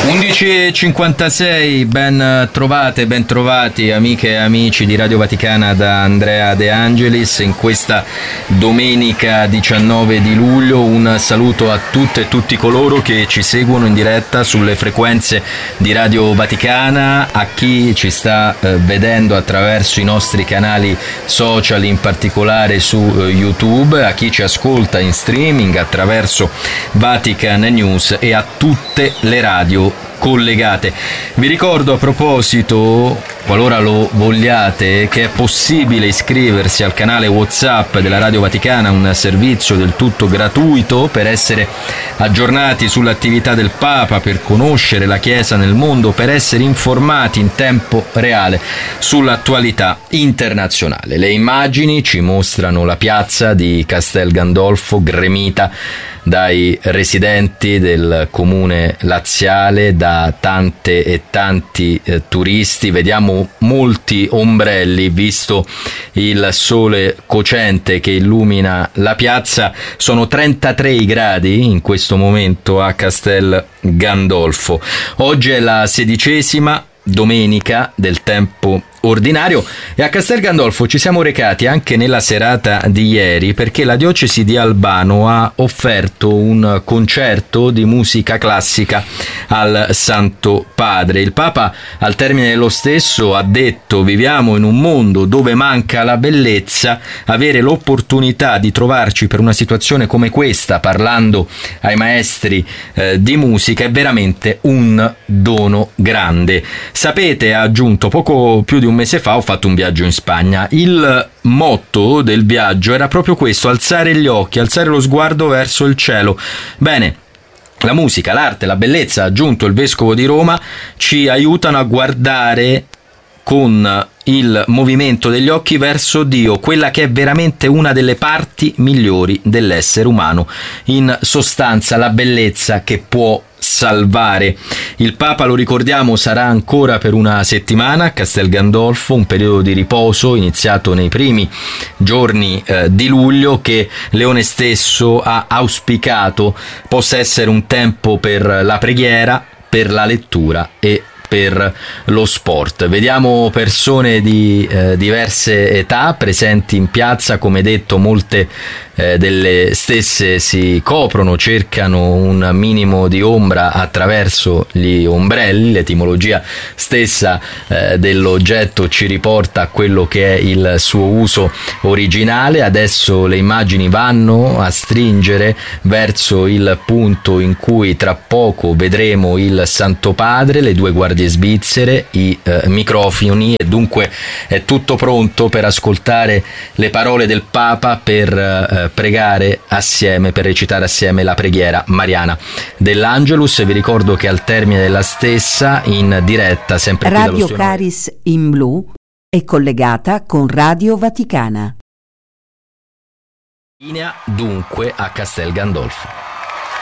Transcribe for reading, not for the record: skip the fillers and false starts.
11.56, ben trovati amiche e amici di Radio Vaticana da Andrea De Angelis in questa domenica 19 di luglio. Un saluto a tutte e tutti coloro che ci seguono in diretta sulle frequenze di Radio Vaticana, a chi ci sta vedendo attraverso i nostri canali social, in particolare su YouTube, a chi ci ascolta in streaming attraverso Vatican News e a tutte le radio collegate. Vi ricordo a proposito, qualora lo vogliate, che è possibile iscriversi al canale WhatsApp della Radio Vaticana, un servizio del tutto gratuito per essere aggiornati sull'attività del Papa, per conoscere la Chiesa nel mondo, per essere informati in tempo reale sull'attualità internazionale. Le immagini ci mostrano la piazza di Castel Gandolfo gremita dai residenti del comune laziale, da tante e tanti turisti. Vediamo molti ombrelli, visto il sole cocente che illumina la piazza. Sono 33 i gradi in questo momento a Castel Gandolfo. Oggi è la 16ª domenica del tempo ordinario e a Castel Gandolfo ci siamo recati anche nella serata di ieri, perché la diocesi di Albano ha offerto un concerto di musica classica al Santo Padre. Il Papa al termine dello stesso ha detto: viviamo in un mondo dove manca la bellezza, avere l'opportunità di trovarci per una situazione come questa, parlando ai maestri di musica, è veramente un dono grande. Sapete, ha aggiunto, poco più di un mese fa ho fatto un viaggio in Spagna. Il motto del viaggio era proprio questo: alzare gli occhi, alzare lo sguardo verso il cielo. Bene, la musica, l'arte, la bellezza, ha aggiunto il vescovo di Roma, ci aiutano a guardare con il movimento degli occhi verso Dio, quella che è veramente una delle parti migliori dell'essere umano, in sostanza la bellezza che può salvare. Il Papa, lo ricordiamo, sarà ancora per una settimana a Castel Gandolfo, un periodo di riposo iniziato nei primi giorni di luglio, che Leone stesso ha auspicato possa essere un tempo per la preghiera, per la lettura e per lo sport. Vediamo persone di diverse età presenti in piazza. Come detto, molte delle stesse si coprono, cercano un minimo di ombra attraverso gli ombrelli. L'etimologia stessa dell'oggetto ci riporta a quello che è il suo uso originale. Adesso le immagini vanno a stringere verso il punto in cui tra poco vedremo il Santo Padre, le due guardie svizzere, i microfoni, e dunque è tutto pronto per ascoltare le parole del Papa, per pregare assieme, per recitare assieme la preghiera mariana dell'Angelus. Vi ricordo che al termine della stessa, in diretta sempre qui Radio Caris in Blu è collegata con Radio Vaticana. Linea dunque a Castel Gandolfo.